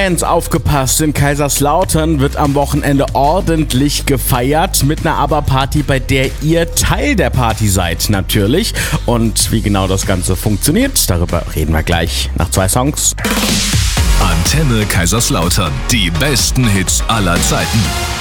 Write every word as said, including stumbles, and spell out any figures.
Fans, aufgepasst, in Kaiserslautern wird am Wochenende ordentlich gefeiert mit einer ABBA-Party, bei der ihr Teil der Party seid natürlich. Und wie genau das Ganze funktioniert, darüber reden wir gleich nach zwei Songs. Antenne Kaiserslautern, die besten Hits aller Zeiten.